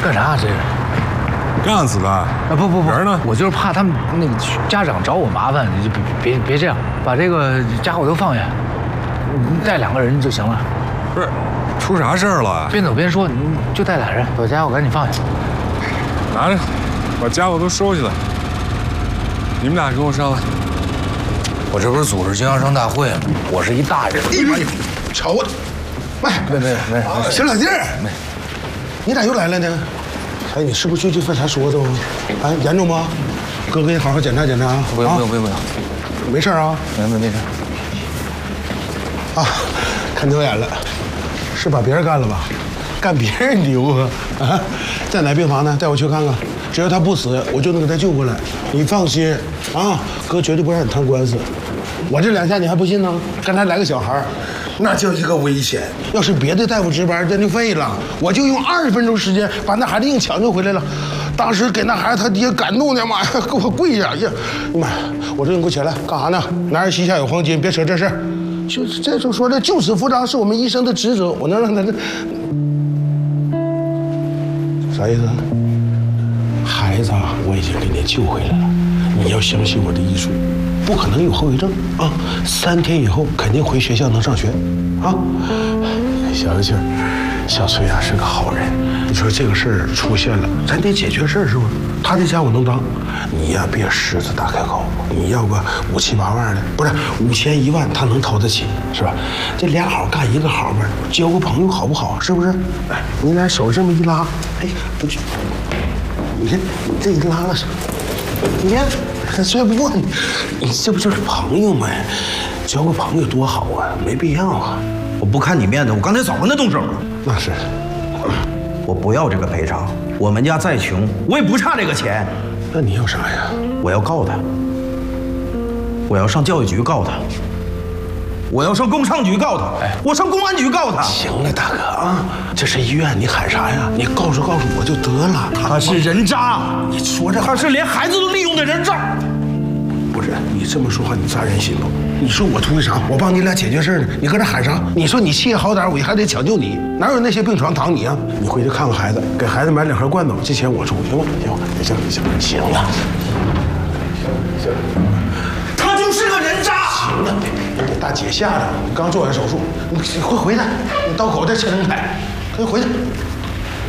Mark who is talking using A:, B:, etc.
A: 干啥这是？
B: 干死他！
A: 啊不，
B: 人呢？
A: 我就是怕他们那个家长找我麻烦，你就别这样，把这个家伙都放下，你带2个人就行了。
B: 不是，出啥事儿了？
A: 边走边说，你就带俩人，把家伙赶紧放下。
B: 拿着，把家伙都收起来。你们俩跟我上来。
A: 我这不是组织经销商大会吗？我是一大人。
C: 哎妈呀，瞧我！没，小老弟儿，你咋又来了呢？哎，你是不是就犯啥说的吗？哎，严重吗？哥给你好好检查检查啊！
A: 不用，
C: 没事啊？
A: 没事。
C: 啊，看走眼了，是把别人干了吧？干别人牛啊！啊，在哪病房呢？带我去看看。只要他不死，我就能给他救回来。你放心啊，哥绝对不让你摊官司。我这2下你还不信呢？刚才来个小孩，那叫一个危险。要是别的大夫值班，真就废了。我就用20分钟时间把那孩子硬抢救回来了。当时给那孩子他爹感动的，妈呀，给我跪下！呀，妈，我说你给我起来，干啥呢？男儿膝下有黄金，别扯这事儿。这就说的救死扶伤是我们医生的职责，我能让他这啥意思？孩子啊，我已经给你救回来了，你要相信我的医术，不可能有后遗症啊。3天以后肯定回学校能上学，啊。小气儿，小崔啊是个好人。你说这个事儿出现了，咱得解决事儿是吧？他这家我能当，你呀别狮子大开口，你要个5、7、8万的，不是5千1万，他能掏得起是吧？这俩好干一个好呗，交个朋友好不好？是不是？哎，你俩手这么一拉，哎，不去，你看你这一拉了什么？你看还摔不过你这不就是朋友吗？交个朋友多好啊，没必要啊。
D: 我不看你面子，我刚才早跟他动手了。
C: 那是。
D: 我不要这个赔偿，我们家再穷，我也不差这个钱。
C: 那你要啥呀？
D: 我要告他，我要上教育局告他，我要上工商局告他，我上公安局告他。
C: 行了，大哥啊，这是医院，你喊啥呀？你告诉我就得了。
D: 他是人渣，
C: 你说这
D: 他是连孩子都利用的人渣。
C: 不是你这么说话，你扎人心不？你说我图啥？我帮你俩解决事呢，你搁这喊啥？你说你企业好歹，我还得抢救你，哪有那些病床躺你啊？你回去看看孩子，给孩子买2盒罐头，这钱我出，行吗？行了，
D: 他就是个人渣。
C: 行了，别给大姐吓的，你刚做完手术，你快回来，你刀口再切成开，快回去。